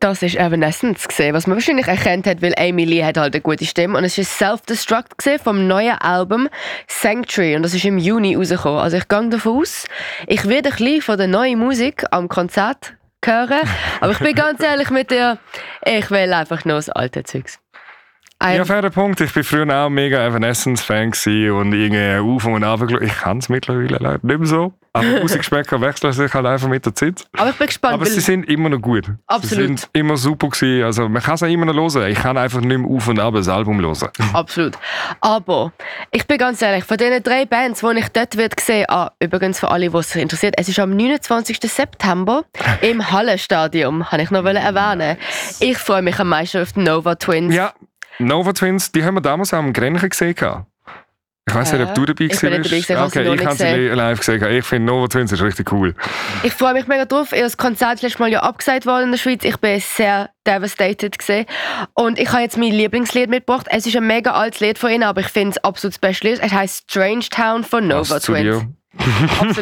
Das ist Evanescence gesehen, was man wahrscheinlich erkannt hat, weil Amy Lee hat halt eine gute Stimme. Und es ist Self-Destruct gesehen vom neuen Album Sanctuary. Und das ist im Juni rausgekommen. Also ich gehe davon aus, ich werde ein bisschen von der neuen Musik am Konzert hören. Aber ich bin ganz ehrlich mit dir, ich will einfach nur das alte Zeugs. Ja, fairer Punkt. Ich war früher auch mega Evanescence-Fan und irgendwie auf und ab. Ich kann es mittlerweile leider nicht mehr so. Aber Musikgeschmäcker wechseln sich halt einfach mit der Zeit. Aber ich bin gespannt. Aber sie sind immer noch gut. Absolut. Sie sind immer super gewesen. Also man kann es auch immer noch hören. Ich kann einfach nicht mehr auf und ab das Album hören. Absolut. Aber ich bin ganz ehrlich, von diesen 3 Bands, die ich dort sehen werde, übrigens für alle, die es interessiert, es ist am 29. September im Hallenstadion, kann ich noch erwähnen. Ich freue mich am meisten auf die Nova Twins. Ja, Nova Twins, die haben wir damals auch am Grenchen gesehen. Ich weiss nicht, ob du dabei warst. Okay, ich habe sie live gesehen. Ich finde Nova Twins ist richtig cool. Ich freue mich mega drauf. Das Konzert ist letztes Mal ja abgesagt worden in der Schweiz. Ich bin sehr devastated gewesen. Und ich habe jetzt mein Lieblingslied mitgebracht. Es ist ein mega altes Lied von ihnen, aber ich finde es absolut das beste Lied. Es heisst Strange Town von Nova Twins. Absolut.